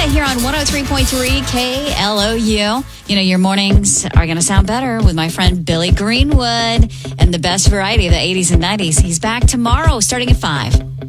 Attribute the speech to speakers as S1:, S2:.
S1: right here on 103.3 KLOU. You know, your mornings are going to sound better with my friend Billy Greenwood and the best variety of the 80s and 90s. He's back tomorrow starting at 5.